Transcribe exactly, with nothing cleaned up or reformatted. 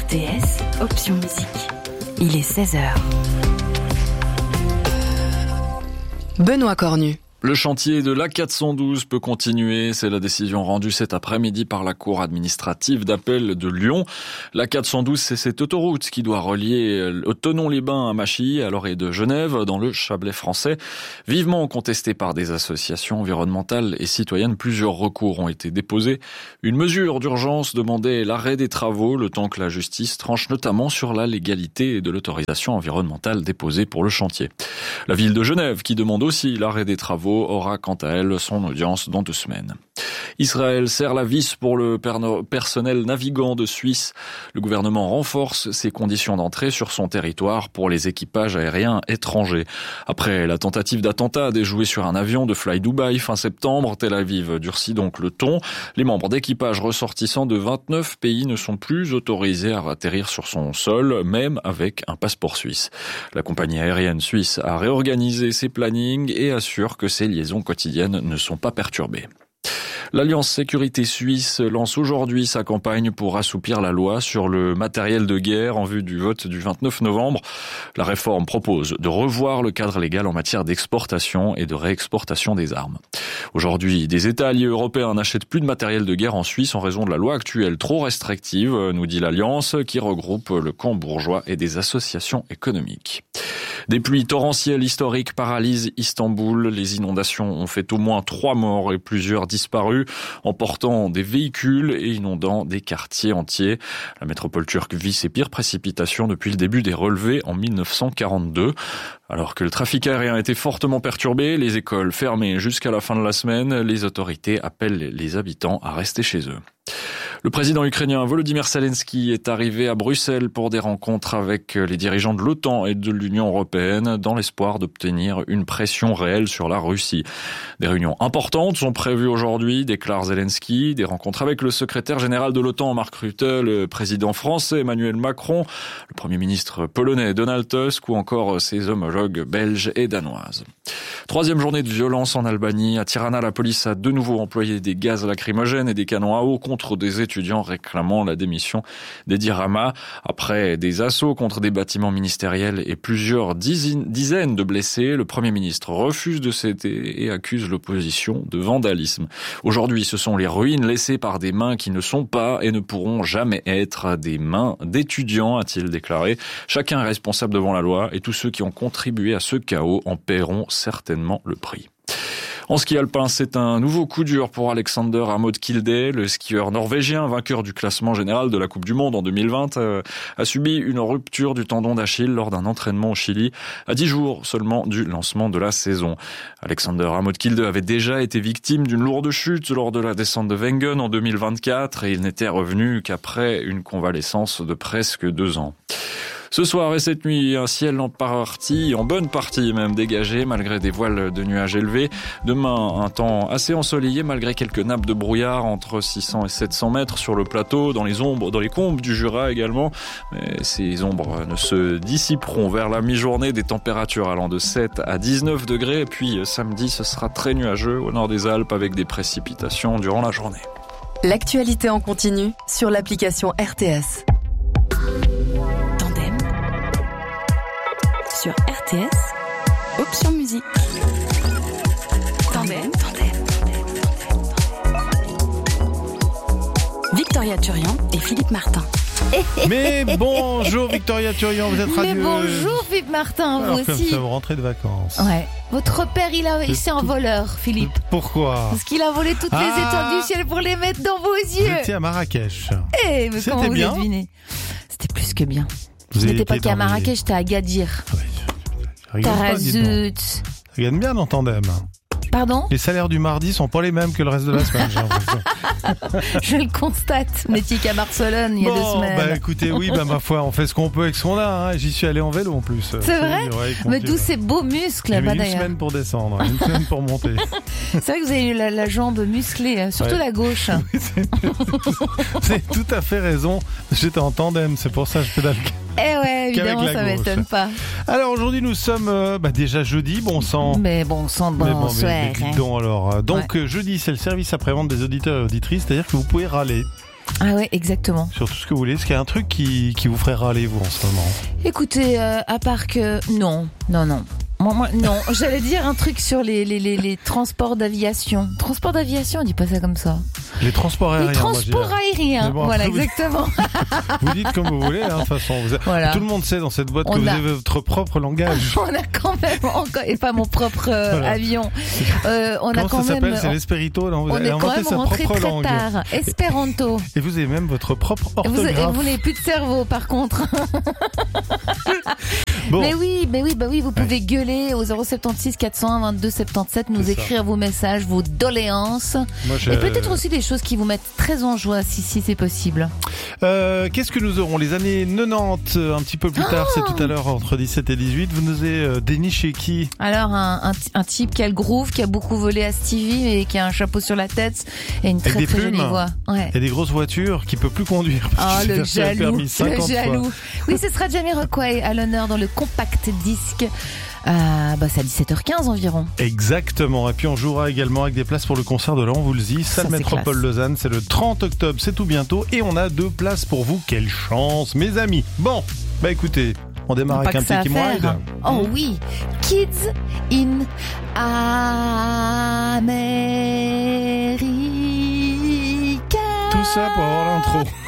T S, option musique. Il est seize heures. Benoît Cornu. Le chantier de l'A quatre cent douze peut continuer, c'est la décision rendue cet après-midi par la Cour administrative d'appel de Lyon. L'A quatre cent douze, c'est cette autoroute qui doit relier Thonon-les-Bains à Machy, à l'orée de Genève, dans le Chablais français. Vivement contestée par des associations environnementales et citoyennes, plusieurs recours ont été déposés. Une mesure d'urgence demandait l'arrêt des travaux, le temps que la justice tranche notamment sur la légalité de l'autorisation environnementale déposée pour le chantier. La ville de Genève, qui demande aussi l'arrêt des travaux, aura quant à elle son audience dans deux semaines. Israël serre la vis pour le personnel navigant de Suisse. Le gouvernement renforce ses conditions d'entrée sur son territoire pour les équipages aériens étrangers. Après la tentative d'attentat déjouée sur un avion de Fly Dubai fin septembre, Tel Aviv durcit donc le ton. Les membres d'équipage ressortissants de vingt-neuf pays ne sont plus autorisés à atterrir sur son sol, même avec un passeport suisse. La compagnie aérienne suisse a réorganisé ses plannings et assure que ses liaisons quotidiennes ne sont pas perturbées. L'Alliance Sécurité Suisse lance aujourd'hui sa campagne pour assouplir la loi sur le matériel de guerre en vue du vote du vingt-neuf novembre. La réforme propose de revoir le cadre légal en matière d'exportation et de réexportation des armes. Aujourd'hui, des États alliés européens n'achètent plus de matériel de guerre en Suisse en raison de la loi actuelle trop restrictive, nous dit l'Alliance, qui regroupe le camp bourgeois et des associations économiques. Des pluies torrentielles historiques paralysent Istanbul. Les inondations ont fait au moins trois morts et plusieurs disparus, emportant des véhicules et inondant des quartiers entiers. La métropole turque vit ses pires précipitations depuis le début des relevés en mille neuf cent quarante-deux. Alors que le trafic aérien était fortement perturbé, les écoles fermées jusqu'à la fin de la semaine, les autorités appellent les habitants à rester chez eux. Le président ukrainien Volodymyr Zelensky est arrivé à Bruxelles pour des rencontres avec les dirigeants de l'OTAN et de l'Union européenne dans l'espoir d'obtenir une pression réelle sur la Russie. Des réunions importantes sont prévues aujourd'hui, déclare Zelensky. Des rencontres avec le secrétaire général de l'OTAN, Mark Rutte, le président français Emmanuel Macron, le premier ministre polonais Donald Tusk ou encore ses homologues belges et danoises. Troisième journée de violence en Albanie. À Tirana, la police a de nouveau employé des gaz lacrymogènes et des canons à eau contre des étudiants réclamant la démission d'Edi Rama. Après des assauts contre des bâtiments ministériels et plusieurs dizaines de blessés, le Premier ministre refuse de céder et accuse l'opposition de vandalisme. Aujourd'hui, ce sont les ruines laissées par des mains qui ne sont pas et ne pourront jamais être des mains d'étudiants, a-t-il déclaré. Chacun est responsable devant la loi et tous ceux qui ont contribué à ce chaos en paieront certainement le prix. En ski alpin, c'est un nouveau coup dur pour Alexander Amod Kilde. Le skieur norvégien, vainqueur du classement général de la Coupe du Monde en deux mille vingt, euh, a subi une rupture du tendon d'Achille lors d'un entraînement au Chili, à dix jours seulement du lancement de la saison. Alexander Amod Kilde avait déjà été victime d'une lourde chute lors de la descente de Wengen en deux mille vingt-quatre et il n'était revenu qu'après une convalescence de presque deux ans. Ce soir et cette nuit, un ciel en partie, en bonne partie même dégagé, malgré des voiles de nuages élevés. Demain, un temps assez ensoleillé, malgré quelques nappes de brouillard entre six cents et sept cents mètres sur le plateau, dans les ombres, dans les combes du Jura également. Mais ces ombres ne se dissiperont vers la mi-journée, des températures allant de sept à dix-neuf degrés. Et puis samedi, ce sera très nuageux au nord des Alpes avec des précipitations durant la journée. L'actualité en continu sur l'application R T S. Sur R T S, option musique. Tandem, tandem. Victoria Turian et Philippe Martin. Mais bonjour Victoria Turian, vous êtes Mais radieuse. bonjour Philippe Martin, Alors, vous comme aussi. ça, vous rentrez de vacances. Ouais. Votre père, il a, c'est un voleur, Philippe. Pourquoi? Parce qu'il a volé toutes Ah. les étoiles du ciel pour les mettre dans vos Vous yeux. étiez à Marrakech. Eh, mais C'était comment vous bien. avez deviné? C'était plus que bien. Vous Je n'étais étiez pas qu'à dans les- Marrakech, j'étais à Gadir. Ouais, je- je regarde pas, dites donc. Tarazut. Ça gagne bien dans Tandem. Pardon? Les salaires du mardi sont pas les mêmes que le reste de la semaine, j'ai l'impression. Je le constate. Vous n'étiez qu'à Barcelone il y a deux Bon, semaines. bah écoutez, oui, bah ma foi, on fait ce qu'on peut avec ce qu'on a. Hein. J'y suis allé en vélo en plus. C'est vrai? Ouais, Mais comptez, d'où là. ces beaux muscles Il y avait là-bas une d'ailleurs. semaine pour descendre, une semaine pour monter. C'est vrai que vous avez eu la, la jambe musclée, hein, surtout Ouais. la gauche. Vous avez tout à fait raison. J'étais en tandem, c'est pour ça que je pédale. Eh ouais, évidemment, la ça gauche. m'étonne pas. Alors aujourd'hui, nous sommes euh, bah, déjà jeudi, bon sang. Mais bon, sans Mais bon, bon, mais, mais soir, dites hein. donc alors. euh, Donc euh, jeudi, c'est le service après-vente des auditeurs et auditrices, c'est-à-dire que vous pouvez râler. Ah ouais, exactement. Sur tout ce que vous voulez. Est-ce qu'il y a un truc qui, qui vous ferait râler, vous, en ce moment? Écoutez, euh, à part que... Non, non, non. Moi, moi, non, j'allais dire un truc sur les, les, les, les transports d'aviation. Transport d'aviation, on dit pas ça comme ça. Les transports aériens. Les transports moi, aériens, bon, voilà, vous, exactement. Vous dites comme vous voulez, hein, de toute façon. Vous avez, Voilà. Tout le monde sait dans cette boîte On que a... vous avez votre propre langage. On a quand même encore, et pas mon propre euh, Voilà. avion. Euh, on Comment a quand ça même. s'appelle? C'est l'espérito, là. Vous On avez est quand inventé même sa rentré propre très langue. tard. Espéranto. Et vous avez même votre propre Et vous, orthographe. et vous n'avez plus de cerveau, par contre. Bon. Mais oui, mais oui, bah oui, vous pouvez gueuler au zéro sept six quatre zéro un vingt-deux soixante-dix-sept, nous C'est écrire vos messages, vos doléances. Moi, je- Et peut-être aussi des choses qui vous mettent très en joie, si, si c'est possible. Euh, qu'est-ce que nous aurons? Les années quatre-vingt-dix, un petit peu plus tard, c'est tout à l'heure, entre dix-sept et dix-huit. Vous nous avez euh, déniché qui? Alors, un, un, un type qui a le groove, qui a beaucoup volé à Stevie et qui a un chapeau sur la tête et une Avec très des très jolie plumes. voix. Ouais. Il y a des grosses voitures qui peut plus conduire. Parce Oh, qu'il s'est le fait le jaloux, permis le cinquante jaloux. fois. Oui, ce sera Jamiroquai à l'honneur dans le compact disque. Euh, bah, c'est à dix-sept heures quinze environ. Exactement. Et puis on jouera également avec des places pour le concert de Laurent Voulzy, Ça, salle c'est Métropole classe. Lausanne. C'est le trente octobre, c'est tout bientôt. Et on a deux places pour vous. Quelle chance, mes amis. Bon, bah écoutez, on démarre Pas avec un que ça petit à Kim faire. Wilde. Oh oui, Kids in America. Tout ça pour avoir l'intro.